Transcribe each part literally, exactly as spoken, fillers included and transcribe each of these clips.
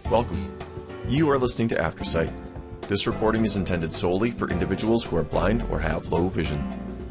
Welcome. You are listening to AfterSight. This recording is intended solely for individuals who are blind or have low vision.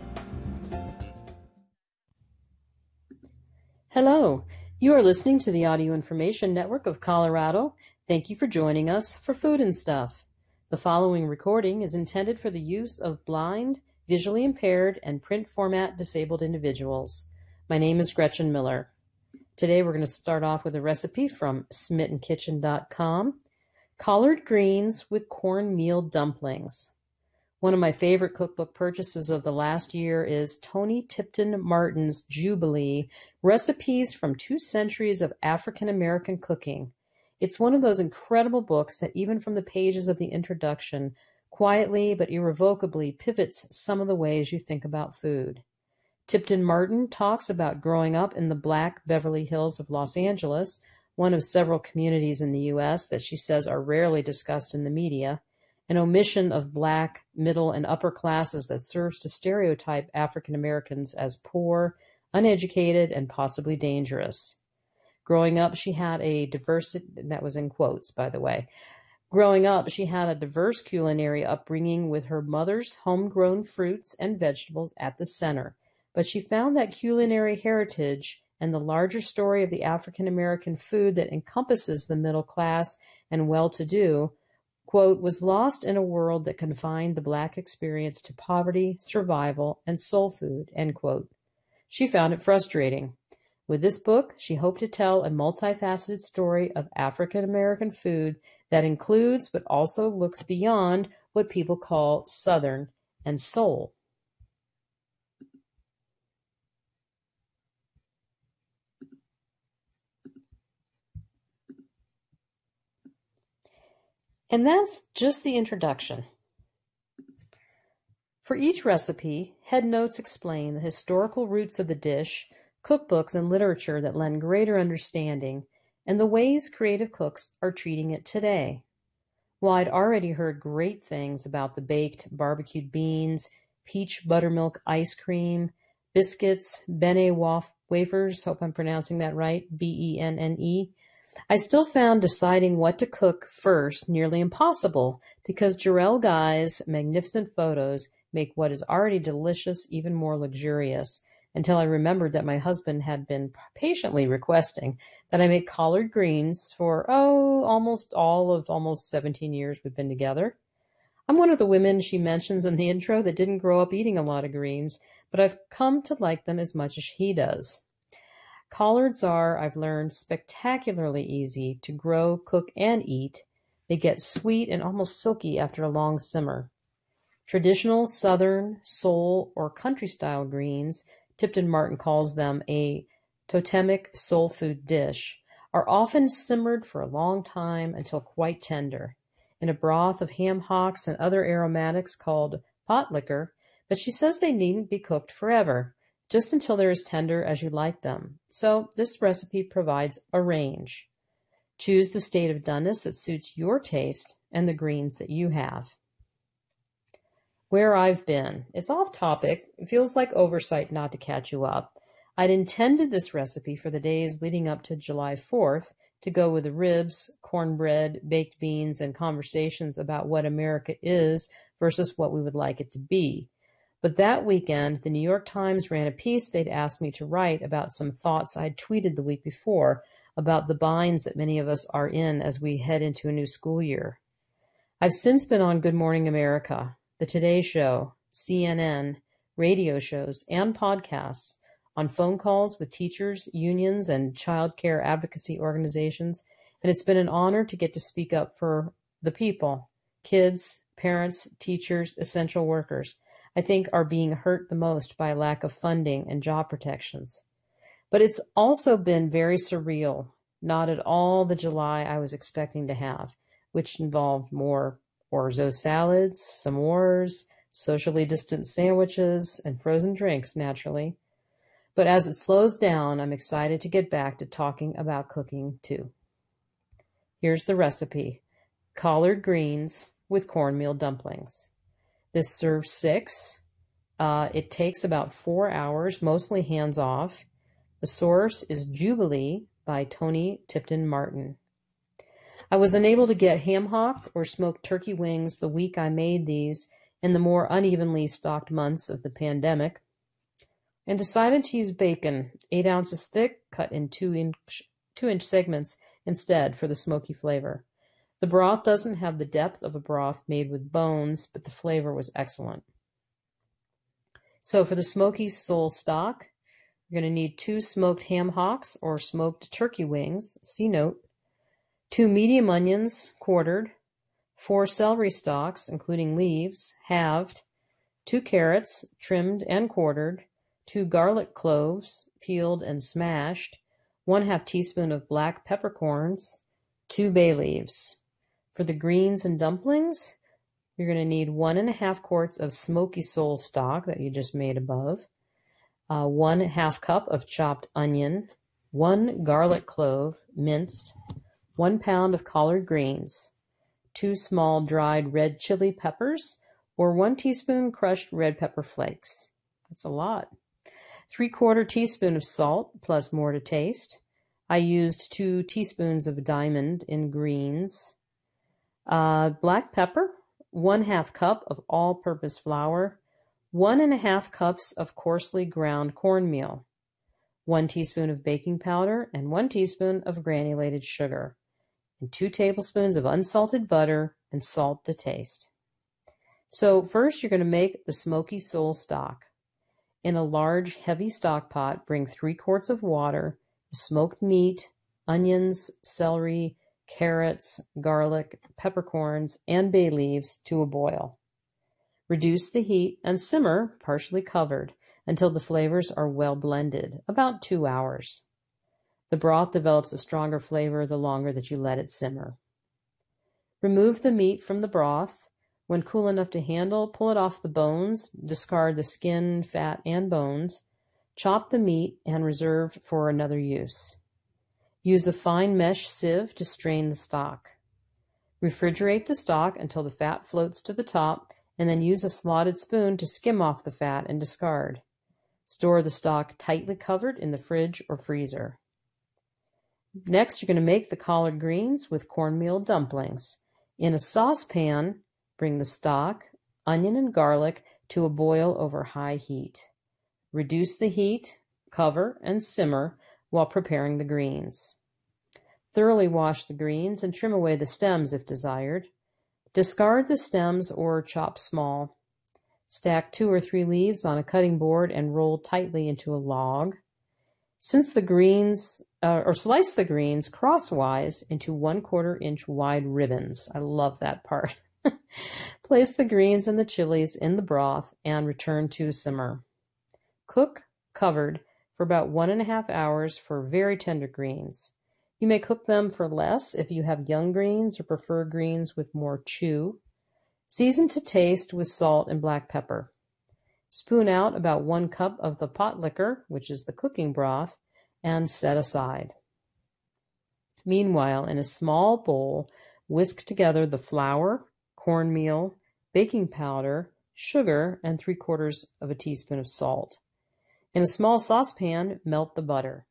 Hello. You are listening to the Audio Information Network of Colorado. Thank you for joining us for Food and Stuff. The following recording is intended for the use of blind, visually impaired, and print format disabled individuals. My name is Gretchen Miller. Today we're going to start off with a recipe from smitten kitchen dot com. Collard greens with cornmeal dumplings. One of my favorite cookbook purchases of the last year is Toni Tipton Martin's Jubilee, Recipes from Two Centuries of African American Cooking. It's one of those incredible books that even from the pages of the introduction, quietly but irrevocably pivots some of the ways you think about food. Tipton Martin talks about growing up in the Black Beverly Hills of Los Angeles, one of several communities in the U S that she says are rarely discussed in the media, an omission of Black, middle, and upper classes that serves to stereotype African Americans as poor, uneducated, and possibly dangerous. Growing up, she had a diverse, that was in quotes, by the way. Growing up, she had a diverse culinary upbringing with her mother's homegrown fruits and vegetables at the center. But she found that culinary heritage and the larger story of the African American food that encompasses the middle class and well-to-do, quote, was lost in a world that confined the Black experience to poverty, survival, and soul food, end quote. She found it frustrating. With this book, she hoped to tell a multifaceted story of African American food that includes but also looks beyond what people call Southern and soul. And that's just the introduction. For each recipe, head notes explain the historical roots of the dish, cookbooks and literature that lend greater understanding, and the ways creative cooks are treating it today. While I'd already heard great things about the baked barbecued beans, peach buttermilk ice cream, biscuits, benne waf- wafers, hope I'm pronouncing that right, B E N N E, I still found deciding what to cook first nearly impossible because Jarrell Guy's magnificent photos make what is already delicious even more luxurious, until I remembered that my husband had been patiently requesting that I make collard greens for, oh, almost all of almost seventeen years we've been together. I'm one of the women she mentions in the intro that didn't grow up eating a lot of greens, but I've come to like them as much as he does. Collards are, I've learned, spectacularly easy to grow, cook, and eat. They get sweet and almost silky after a long simmer. Traditional Southern, soul, or country-style greens, Tipton Martin calls them a totemic soul food dish, are often simmered for a long time until quite tender, in a broth of ham hocks and other aromatics called pot liquor, but she says they needn't be cooked forever, just until they're as tender as you like them. So this recipe provides a range. Choose the state of doneness that suits your taste and the greens that you have. Where I've been. It's off topic. It feels like oversight not to catch you up. I'd intended this recipe for the days leading up to July fourth to go with the ribs, cornbread, baked beans, and conversations about what America is versus what we would like it to be. But that weekend, the New York Times ran a piece they'd asked me to write about some thoughts I'd tweeted the week before about the binds that many of us are in as we head into a new school year. I've since been on Good Morning America, The Today Show, C N N, radio shows, and podcasts, on phone calls with teachers, unions, and child care advocacy organizations, and it's been an honor to get to speak up for the people, kids, parents, teachers, essential workers, I think are being hurt the most by a lack of funding and job protections. But it's also been very surreal, not at all the July I was expecting to have, which involved more orzo salads, s'mores, socially distant sandwiches, and frozen drinks, naturally. But as it slows down, I'm excited to get back to talking about cooking, too. Here's the recipe. Collard greens with cornmeal dumplings. This serves six. Uh, it takes about four hours, mostly hands-off. The source is Jubilee by Toni Tipton Martin. I was unable to get ham hock or smoked turkey wings the week I made these in the more unevenly stocked months of the pandemic, and decided to use bacon, eight ounces thick, cut in two inch, two inch segments instead for the smoky flavor. The broth doesn't have the depth of a broth made with bones, but the flavor was excellent. So for the smoky sole stock, you're going to need two smoked ham hocks or smoked turkey wings, see note, two medium onions, quartered, four celery stalks, including leaves, halved, two carrots, trimmed and quartered, two garlic cloves, peeled and smashed, one half teaspoon of black peppercorns, two bay leaves. For the greens and dumplings, you're going to need one and a half quarts of smoky sole stock that you just made above, uh, one half cup of chopped onion, one garlic clove, minced, one pound of collard greens, two small dried red chili peppers, or one teaspoon crushed red pepper flakes. That's a lot. Three quarter teaspoon of salt, plus more to taste. I used two teaspoons of diamond in greens. Uh, black pepper, one half cup of all-purpose flour, one and a half cups of coarsely ground cornmeal, one teaspoon of baking powder, and one teaspoon of granulated sugar, and two tablespoons of unsalted butter and salt to taste. So first you're going to make the smoky sole stock. In a large, heavy stock pot, bring three quarts of water, smoked meat, onions, celery, carrots, garlic, peppercorns, and bay leaves to a boil. Reduce the heat and simmer, partially covered, until the flavors are well blended, about two hours. The broth develops a stronger flavor the longer that you let it simmer. Remove the meat from the broth. When cool enough to handle, pull it off the bones, discard the skin, fat, and bones. Chop the meat and reserve for another use. Use a fine mesh sieve to strain the stock. Refrigerate the stock until the fat floats to the top, and then use a slotted spoon to skim off the fat and discard. Store the stock tightly covered in the fridge or freezer. Next, you're going to make the collard greens with cornmeal dumplings. In a saucepan, bring the stock, onion, and garlic to a boil over high heat. Reduce the heat, cover, and simmer while preparing the greens. Thoroughly wash the greens and trim away the stems if desired. Discard the stems or chop small. Stack two or three leaves on a cutting board and roll tightly into a log. Since the greens, uh, or slice the greens crosswise into one quarter inch wide ribbons. I love that part. Place the greens and the chilies in the broth and return to simmer. Cook covered for about one and a half hours for very tender greens. You may cook them for less if you have young greens or prefer greens with more chew. Season to taste with salt and black pepper. Spoon out about one cup of the pot liquor, which is the cooking broth, and set aside. Meanwhile, in a small bowl, whisk together the flour, cornmeal, baking powder, sugar, and three quarters of a teaspoon of salt. In a small saucepan, melt the butter.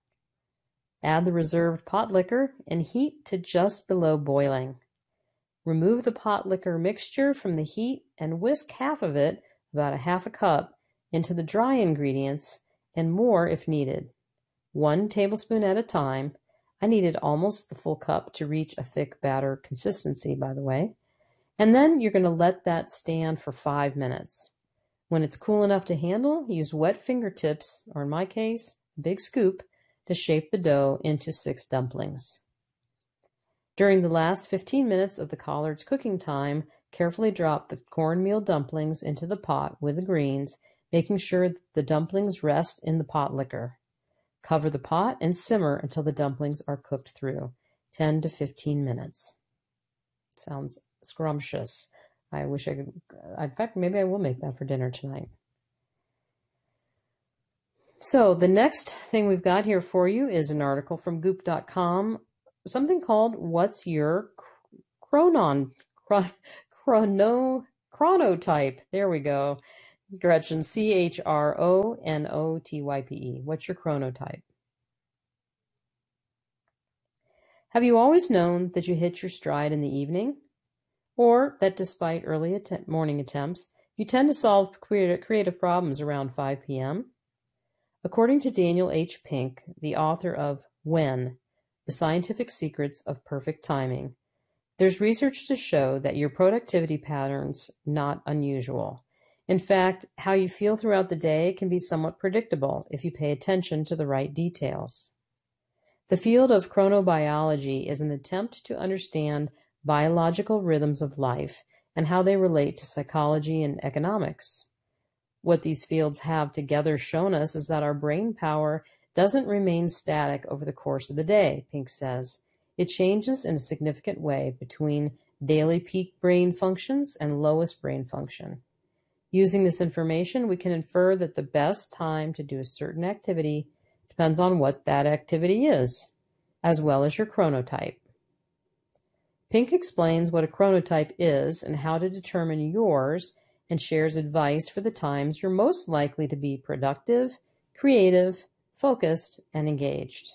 Add the reserved pot liquor and heat to just below boiling. Remove the pot liquor mixture from the heat and whisk half of it, about a half a cup, into the dry ingredients and more if needed. One tablespoon at a time. I needed almost the full cup to reach a thick batter consistency, by the way. And then you're going to let that stand for five minutes. When it's cool enough to handle, use wet fingertips, or in my case, a big scoop, to shape the dough into six dumplings. During the last fifteen minutes of the collard's cooking time, carefully drop the cornmeal dumplings into the pot with the greens, making sure that the dumplings rest in the pot liquor. Cover the pot and simmer until the dumplings are cooked through, ten to fifteen minutes. Sounds scrumptious. I wish I could, in fact, maybe I will make that for dinner tonight. So the next thing we've got here for you is an article from goop dot com, something called What's Your Chronon, chrono, Chronotype? There we go. Gretchen, C H R O N O T Y P E. What's your chronotype? Have you always known that you hit your stride in the evening? Or that despite early att- morning attempts, you tend to solve creative problems around five p m? According to Daniel H. Pink, the author of When, The Scientific Secrets of Perfect Timing, there's research to show that your productivity patterns not unusual. In fact, how you feel throughout the day can be somewhat predictable if you pay attention to the right details. The field of chronobiology is an attempt to understand biological rhythms of life and how they relate to psychology and economics. What these fields have together shown us is that our brain power doesn't remain static over the course of the day, Pink says. It changes in a significant way between daily peak brain functions and lowest brain function. Using this information, we can infer that the best time to do a certain activity depends on what that activity is, as well as your chronotype. Pink explains what a chronotype is and how to determine yours, and shares advice for the times you're most likely to be productive, creative, focused, and engaged.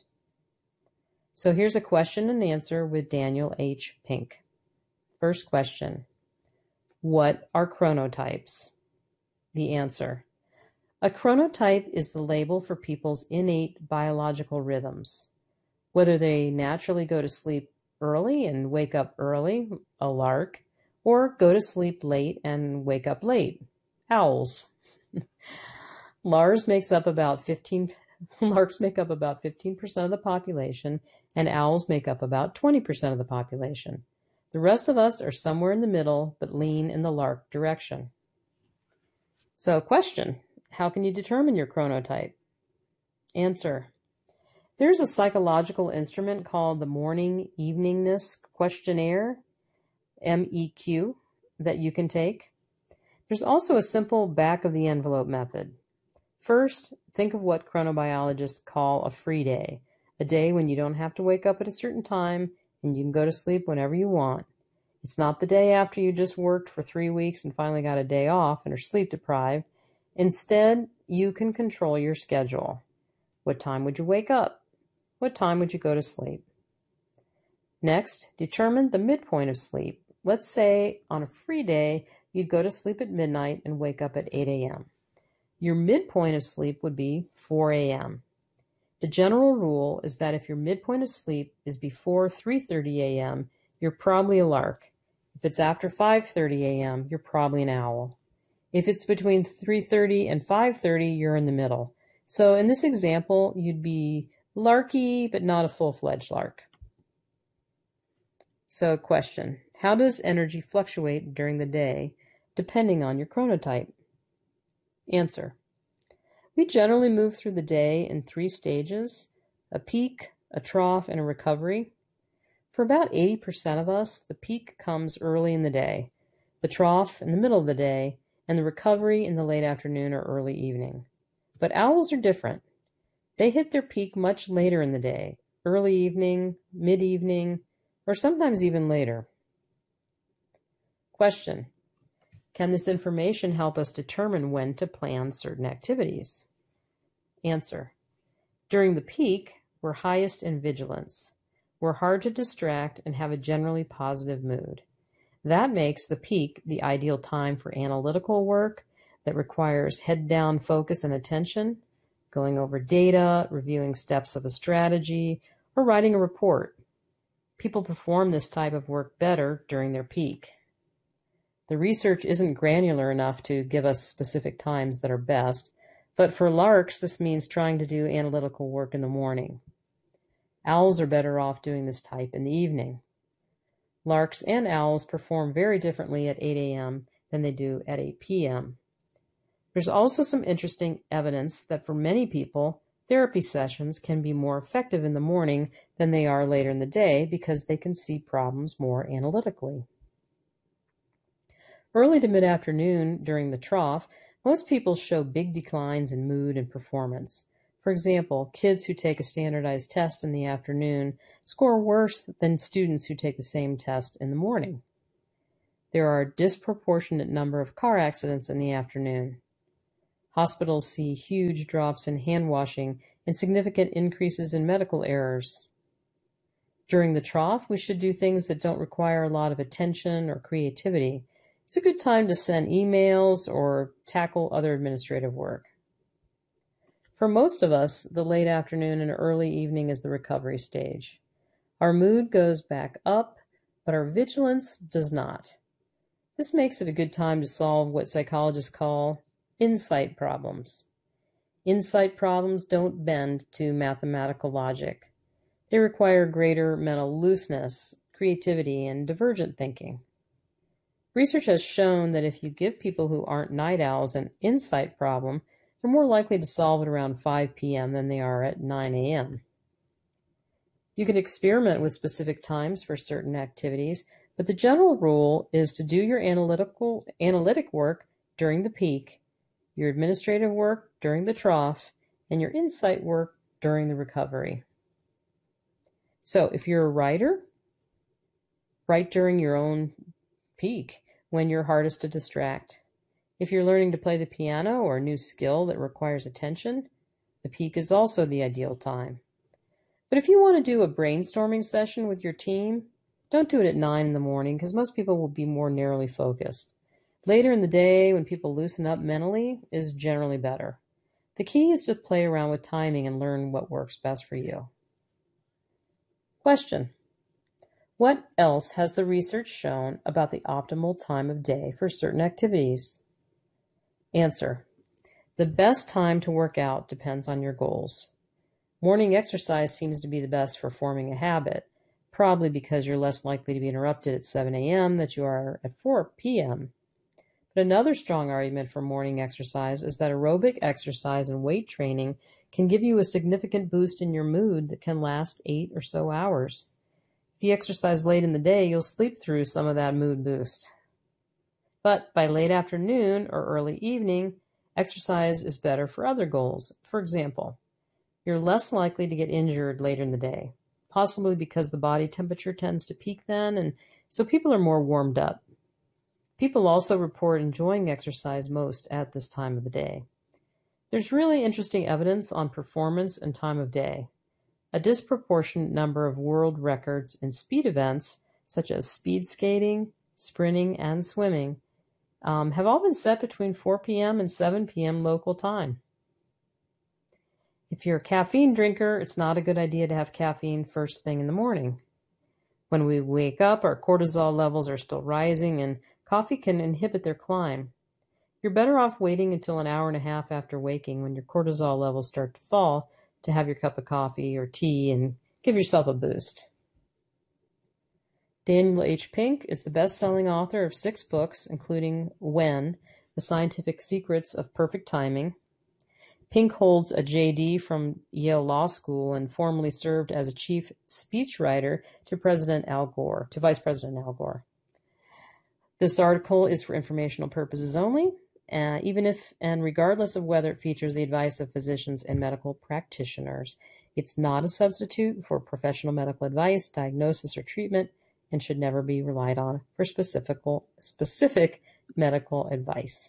So here's a question and answer with Daniel H. Pink. First question: what are chronotypes? The answer: a chronotype is the label for people's innate biological rhythms. Whether they naturally go to sleep early and wake up early, a lark, or go to sleep late and wake up late, owls. Lars makes up about fifteen larks make up about fifteen percent of the population, and owls make up about twenty percent of the population. The rest of us are somewhere in the middle, but lean in the lark direction. So, question: how can you determine your chronotype? Answer: there's a psychological instrument called the Morning Eveningness Questionnaire, M E Q, that you can take. There's also a simple back-of-the-envelope method. First, think of what chronobiologists call a free day, a day when you don't have to wake up at a certain time and you can go to sleep whenever you want. It's not the day after you just worked for three weeks and finally got a day off and are sleep deprived. Instead, you can control your schedule. What time would you wake up? What time would you go to sleep? Next, determine the midpoint of sleep. Let's say on a free day, you'd go to sleep at midnight and wake up at eight a m Your midpoint of sleep would be four a m The general rule is that if your midpoint of sleep is before three thirty a m, you're probably a lark. If it's after five thirty a m, you're probably an owl. If it's between three thirty and five thirty, you're in the middle. So in this example, you'd be larky, but not a full-fledged lark. So question: how does energy fluctuate during the day depending on your chronotype? Answer: we generally move through the day in three stages: a peak, a trough, and a recovery. For about eighty percent of us, the peak comes early in the day, the trough in the middle of the day, and the recovery in the late afternoon or early evening. But owls are different. They hit their peak much later in the day, early evening, mid-evening, or sometimes even later. Question: can this information help us determine when to plan certain activities? Answer: during the peak, we're highest in vigilance. We're hard to distract and have a generally positive mood. That makes the peak the ideal time for analytical work that requires head-down focus and attention, going over data, reviewing steps of a strategy, or writing a report. People perform this type of work better during their peak. The research isn't granular enough to give us specific times that are best, but for larks, this means trying to do analytical work in the morning. Owls are better off doing this type in the evening. Larks and owls perform very differently at eight a m than they do at eight p m There's also some interesting evidence that for many people, therapy sessions can be more effective in the morning than they are later in the day because they can see problems more analytically. Early to mid-afternoon, during the trough, most people show big declines in mood and performance. For example, kids who take a standardized test in the afternoon score worse than students who take the same test in the morning. There are a disproportionate number of car accidents in the afternoon. Hospitals see huge drops in hand washing and significant increases in medical errors. During the trough, we should do things that don't require a lot of attention or creativity. It's a good time to send emails or tackle other administrative work. For most of us, the late afternoon and early evening is the recovery stage. Our mood goes back up, but our vigilance does not. This makes it a good time to solve what psychologists call insight problems. Insight problems don't bend to mathematical logic. They require greater mental looseness, creativity, and divergent thinking. Research has shown that if you give people who aren't night owls an insight problem, they're more likely to solve it around five p.m. than they are at nine a.m. You can experiment with specific times for certain activities, but the general rule is to do your analytical analytic work during the peak, your administrative work during the trough, and your insight work during the recovery. So if you're a writer, write during your own peak when you're hardest to distract. If you're learning to play the piano or a new skill that requires attention, the peak is also the ideal time. But if you want to do a brainstorming session with your team, don't do it at nine in the morning because most people will be more narrowly focused. Later in the day, when people loosen up mentally, is generally better. The key is to play around with timing and learn what works best for you. Question: what else has the research shown about the optimal time of day for certain activities? Answer: the best time to work out depends on your goals. Morning exercise seems to be the best for forming a habit, probably because you're less likely to be interrupted at seven a.m. than you are at four p.m. But another strong argument for morning exercise is that aerobic exercise and weight training can give you a significant boost in your mood that can last eight or so hours. If you exercise late in the day, you'll sleep through some of that mood boost. But by late afternoon or early evening, exercise is better for other goals. For example, you're less likely to get injured later in the day, possibly because the body temperature tends to peak then, and so people are more warmed up. People also report enjoying exercise most at this time of the day. There's really interesting evidence on performance and time of day. A disproportionate number of world records in speed events, such as speed skating, sprinting, and swimming, um, have all been set between four p.m. and seven p.m. local time. If you're a caffeine drinker, it's not a good idea to have caffeine first thing in the morning. When we wake up, our cortisol levels are still rising, and coffee can inhibit their climb. You're better off waiting until an hour and a half after waking when your cortisol levels start to fall to have your cup of coffee or tea and give yourself a boost. Daniel H. Pink is the best-selling author of six books, including When, The Scientific Secrets of Perfect Timing. Pink holds a J D from Yale Law School and formerly served as a chief speechwriter to President Al Gore, to Vice President Al Gore. This article is for informational purposes only, uh, even if and regardless of whether it features the advice of physicians and medical practitioners. It's not a substitute for professional medical advice, diagnosis, or treatment, and should never be relied on for specific, specific medical advice.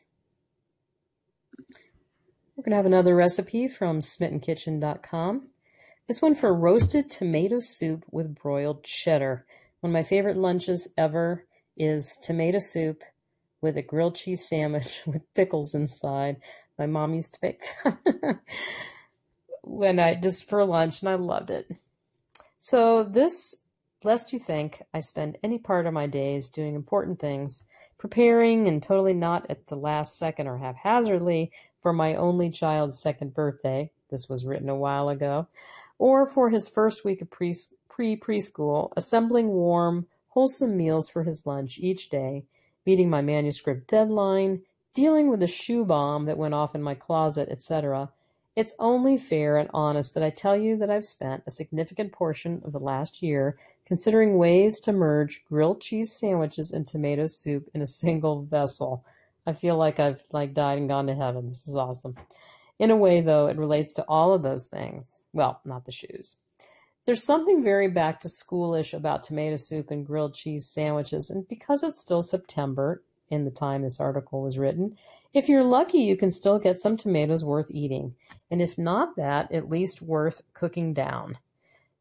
We're going to have another recipe from smitten kitchen dot com. This one for roasted tomato soup with broiled cheddar. One of my favorite lunches ever is tomato soup with a grilled cheese sandwich with pickles inside. My mom used to make that when I just for lunch, and I loved it. So this, lest you think I spend any part of my days doing important things, preparing and totally not at the last second or haphazardly for my only child's second birthday, this was written a while ago, or for his first week of pre- pre-preschool, assembling warm, wholesome meals for his lunch each day, meeting my manuscript deadline, dealing with a shoe bomb that went off in my closet, et cetera, it's only fair and honest that I tell you that I've spent a significant portion of the last year considering ways to merge grilled cheese sandwiches and tomato soup in a single vessel. I feel like I've like died and gone to heaven. This is awesome. In a way, though, it relates to all of those things. Well, not the shoes. There's something very back to schoolish about tomato soup and grilled cheese sandwiches, and because it's still September, in the time this article was written, if you're lucky, you can still get some tomatoes worth eating, and if not that, at least worth cooking down.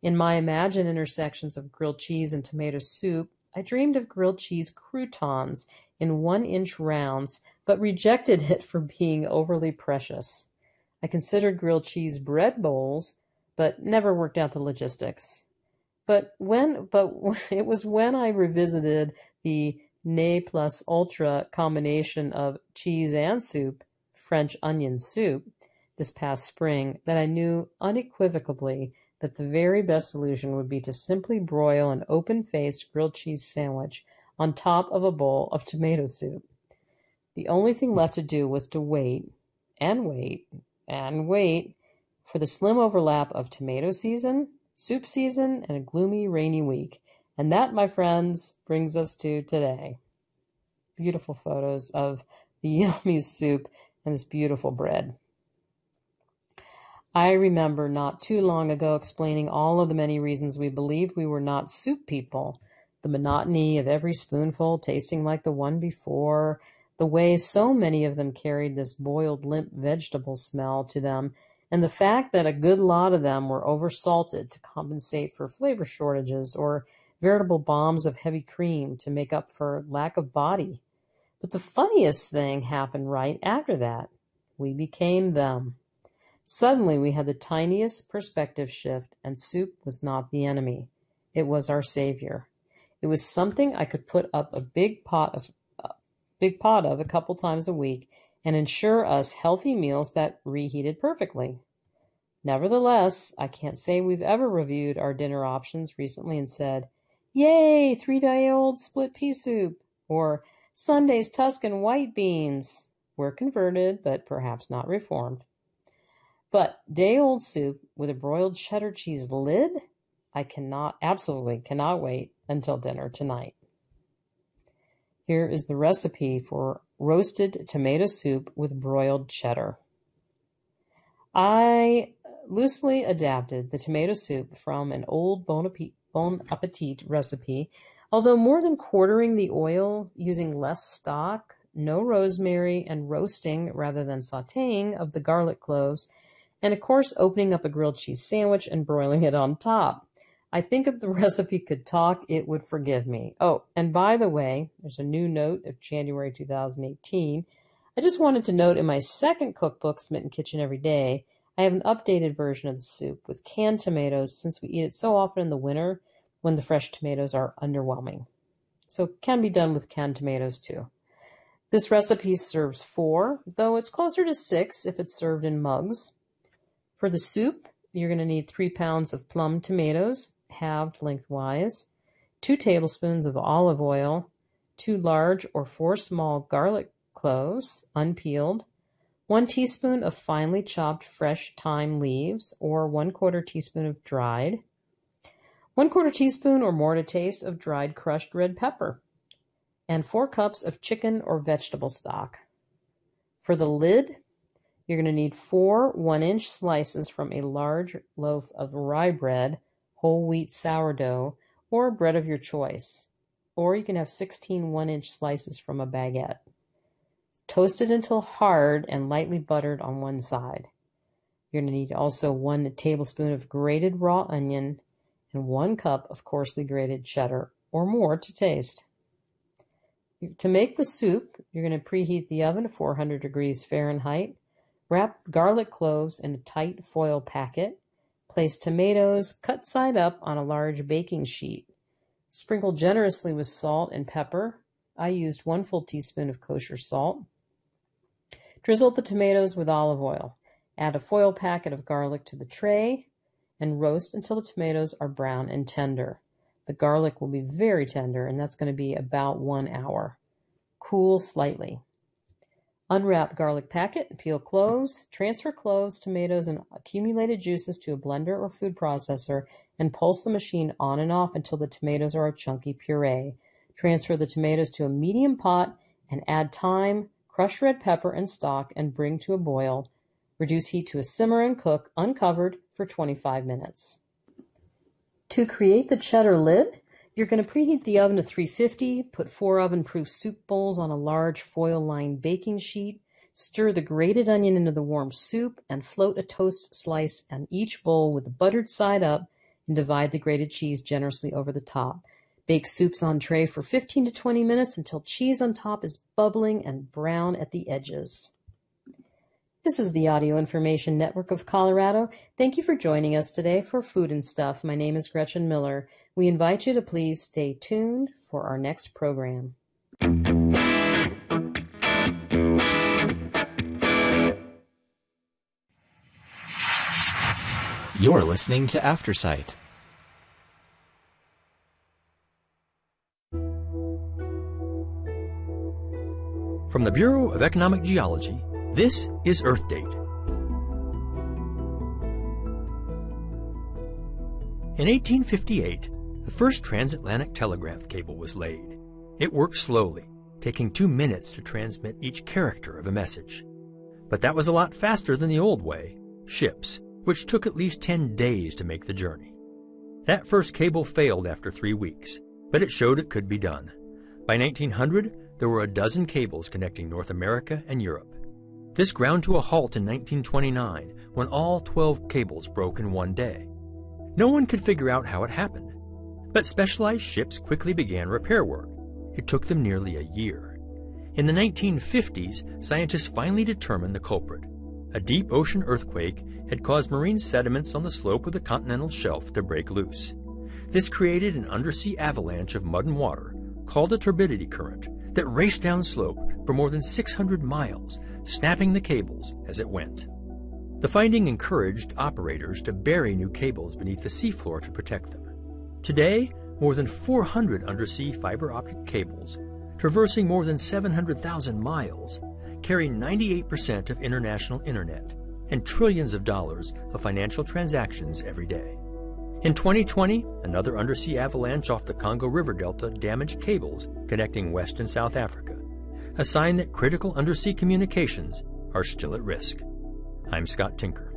In my imagined intersections of grilled cheese and tomato soup, I dreamed of grilled cheese croutons in one-inch rounds, but rejected it for being overly precious. I considered grilled cheese bread bowls, but never worked out the logistics. But when, but it was when I revisited the Ne plus ultra combination of cheese and soup, French onion soup, this past spring, that I knew unequivocally that the very best solution would be to simply broil an open-faced grilled cheese sandwich on top of a bowl of tomato soup. The only thing left to do was to wait, and wait, and wait for the slim overlap of tomato season, soup season, and a gloomy, rainy week. And that, my friends, brings us to today. Beautiful photos of the yummy soup and this beautiful bread. I remember not too long ago explaining all of the many reasons we believed we were not soup people. The monotony of every spoonful tasting like the one before, the way so many of them carried this boiled limp vegetable smell to them, and the fact that a good lot of them were oversalted to compensate for flavor shortages or veritable bombs of heavy cream to make up for lack of body. But the funniest thing happened right after that. We became them. Suddenly we had the tiniest perspective shift, and soup was not the enemy. It was our savior. It was something I could put up a big pot of, uh, big pot of a couple times a week and ensure us healthy meals that reheated perfectly. Nevertheless, I can't say we've ever reviewed our dinner options recently and said, "Yay, three-day-old split pea soup," or "Sunday's Tuscan white beans." We're converted, but perhaps not reformed. But day-old soup with a broiled cheddar cheese lid? I cannot, absolutely cannot wait until dinner tonight. Here is the recipe for roasted tomato soup with broiled cheddar. I loosely adapted the tomato soup from an old Bon Appetit, bon Appetit recipe, although more than quartering the oil, using less stock, no rosemary, and roasting rather than sautéing of the garlic cloves, and of course opening up a grilled cheese sandwich and broiling it on top. I think if the recipe could talk, it would forgive me. Oh, and by the way, there's a new note of January two thousand eighteen. I just wanted to note in my second cookbook, Smitten Kitchen Every Day, I have an updated version of the soup with canned tomatoes since we eat it so often in the winter when the fresh tomatoes are underwhelming. So it can be done with canned tomatoes too. This recipe serves four, though it's closer to six if it's served in mugs. For the soup, you're going to need three pounds of plum tomatoes, halved lengthwise, two tablespoons of olive oil, two large or four small garlic cloves, unpeeled, one teaspoon of finely chopped fresh thyme leaves, or one quarter teaspoon of dried, one quarter teaspoon or more to taste of dried crushed red pepper, and four cups of chicken or vegetable stock. For the lid, you're going to need four one-inch slices from a large loaf of rye bread, whole wheat sourdough, or bread of your choice. Or you can have sixteen one-inch slices from a baguette. Toast it until hard and lightly buttered on one side. You're going to need also one tablespoon of grated raw onion and one cup of coarsely grated cheddar, or more to taste. To make the soup, you're going to preheat the oven to four hundred degrees Fahrenheit. Wrap garlic cloves in a tight foil packet. Place tomatoes cut side up on a large baking sheet. Sprinkle generously with salt and pepper. I used one full teaspoon of kosher salt. Drizzle the tomatoes with olive oil. Add a foil packet of garlic to the tray and roast until the tomatoes are brown and tender. The garlic will be very tender, and that's going to be about one hour. Cool slightly. Unwrap garlic packet and peel cloves. Transfer cloves, tomatoes, and accumulated juices to a blender or food processor and pulse the machine on and off until the tomatoes are a chunky puree. Transfer the tomatoes to a medium pot and add thyme, crushed red pepper, and stock and bring to a boil. Reduce heat to a simmer and cook uncovered for twenty-five minutes. To create the cheddar lid, you're going to preheat the oven to three fifty, put four oven-proof soup bowls on a large foil-lined baking sheet, stir the grated onion into the warm soup, and float a toast slice on each bowl with the buttered side up and divide the grated cheese generously over the top. Bake soups on tray for fifteen to twenty minutes until cheese on top is bubbling and brown at the edges. This is the Audio Information Network of Colorado. Thank you for joining us today for Food and Stuff. My name is Gretchen Miller. We invite you to please stay tuned for our next program. You're listening to Aftersight. From the Bureau of Economic Geology, this is Earth Date. In eighteen fifty-eight, the first transatlantic telegraph cable was laid. It worked slowly, taking two minutes to transmit each character of a message. But that was a lot faster than the old way, ships, which took at least ten days to make the journey. That first cable failed after three weeks, but it showed it could be done. By nineteen hundred, there were a dozen cables connecting North America and Europe. This ground to a halt in nineteen twenty-nine, when all twelve cables broke in one day. No one could figure out how it happened, but specialized ships quickly began repair work. It took them nearly a year. In the nineteen fifties, scientists finally determined the culprit. A deep ocean earthquake had caused marine sediments on the slope of the continental shelf to break loose. This created an undersea avalanche of mud and water, called a turbidity current, that raced down slope for more than six hundred miles, snapping the cables as it went. The finding encouraged operators to bury new cables beneath the seafloor to protect them. Today, more than four hundred undersea fiber optic cables, traversing more than seven hundred thousand miles, carry ninety-eight percent of international internet and trillions of dollars of financial transactions every day. In twenty twenty, another undersea avalanche off the Congo River Delta damaged cables connecting West and South Africa, a sign that critical undersea communications are still at risk. I'm Scott Tinker.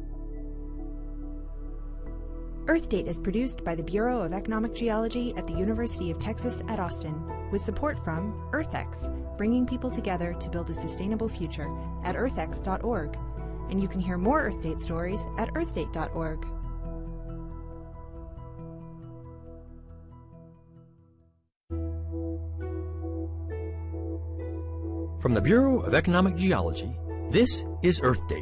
Earth Date is produced by the Bureau of Economic Geology at the University of Texas at Austin, with support from EarthX, bringing people together to build a sustainable future at earth x dot org. And you can hear more Earth Date stories at earth date dot org. From the Bureau of Economic Geology, this is Earth Date.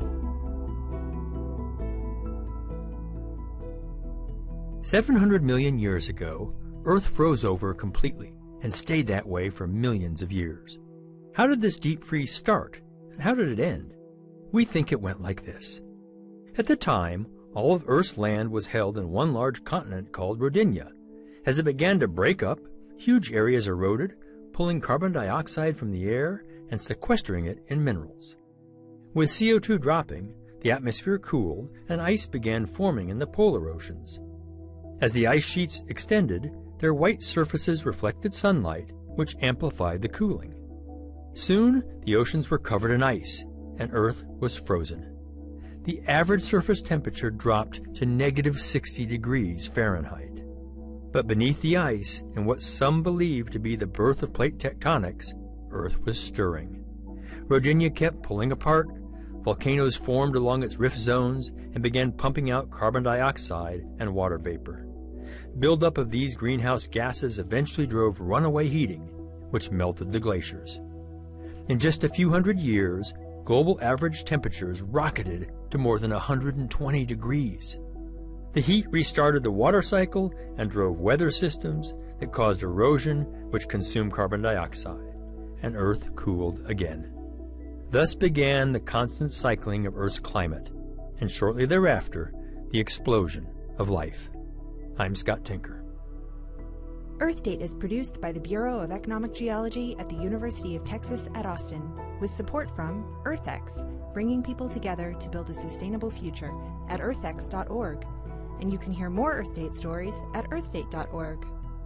seven hundred million years ago, Earth froze over completely and stayed that way for millions of years. How did this deep freeze start, and how did it end? We think it went like this. At the time, all of Earth's land was held in one large continent called Rodinia. As it began to break up, huge areas eroded, pulling carbon dioxide from the air and sequestering it in minerals. With C O two dropping, the atmosphere cooled and ice began forming in the polar oceans. As the ice sheets extended, their white surfaces reflected sunlight, which amplified the cooling. Soon, the oceans were covered in ice, and Earth was frozen. The average surface temperature dropped to negative sixty degrees Fahrenheit. But beneath the ice, and what some believe to be the birth of plate tectonics, Earth was stirring. Rodinia kept pulling apart, volcanoes formed along its rift zones and began pumping out carbon dioxide and water vapor. Buildup of these greenhouse gases eventually drove runaway heating, which melted the glaciers. In just a few hundred years, global average temperatures rocketed to more than one hundred twenty degrees. The heat restarted the water cycle and drove weather systems that caused erosion, which consumed carbon dioxide, and Earth cooled again. Thus began the constant cycling of Earth's climate, and shortly thereafter, the explosion of life. I'm Scott Tinker. Earth Date is produced by the Bureau of Economic Geology at the University of Texas at Austin, with support from EarthX, bringing people together to build a sustainable future at earth x dot org. And you can hear more Earth Date stories at earth date dot org.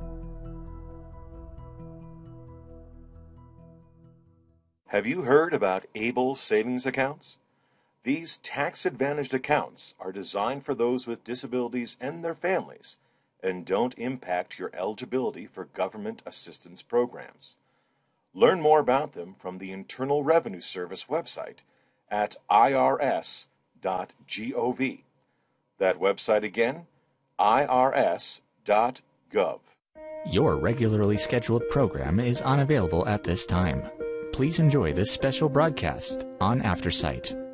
Have you heard about Able savings accounts? These tax-advantaged accounts are designed for those with disabilities and their families and don't impact your eligibility for government assistance programs. Learn more about them from the Internal Revenue Service website at I R S dot gov. That website again, I R S dot gov. Your regularly scheduled program is unavailable at this time. Please enjoy this special broadcast on AfterSight.